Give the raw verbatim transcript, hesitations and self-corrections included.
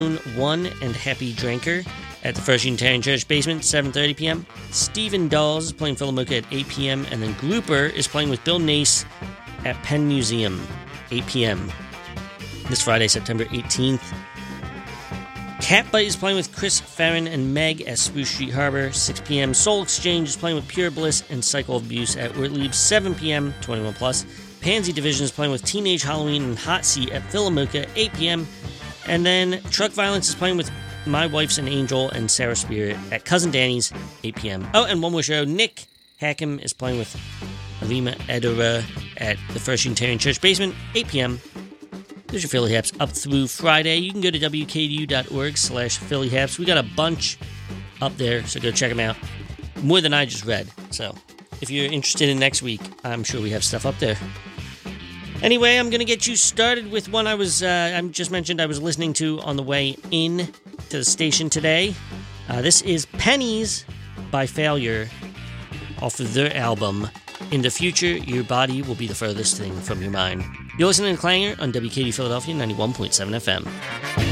One and Happy Drinker at the First Unitarian Church basement, seven thirty p.m. Stephen Dawes is playing Philomoka at eight p.m. And then Grouper is playing with Bill Nace at Penn Museum, eight p.m. this Friday, September eighteenth. Catbite is playing with Chris Farron and Meg at Spruce Street Harbor, six p.m. Soul Exchange is playing with Pure Bliss and Cycle of Abuse at Ortlieb, seven p.m., twenty-one plus. Pansy Division is playing with Teenage Halloween and Hot Seat at Philomoka, eight p.m. And then Truck Violence is playing with My Wife's an Angel and Sarah Spirit at Cousin Danny's, eight p.m. Oh, and one more show. Nick Hackham is playing with Alima Edera at the First Unitarian Church basement, eight p.m. There's your Philly Haps up through Friday. You can go to W K D U dot org slash Philly Haps. We got a bunch up there, so go check them out. More than I just read. So if you're interested in next week, I'm sure we have stuff up there. Anyway, I'm going to get you started with one I was, uh, I just mentioned I was listening to on the way in to the station today. Uh, this is Pennies by Failure off of their album, In the Future, Your Body Will Be the Furthest Thing from Your Mind. You're listening to Clanger on W K D Philadelphia ninety-one point seven F M.